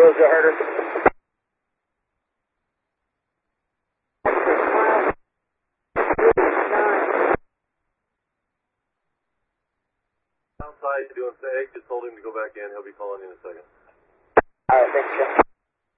Rose Harder. Outside doing SAG, just told him to go back in. He'll be calling in a second. Alright, thanks, Jeff.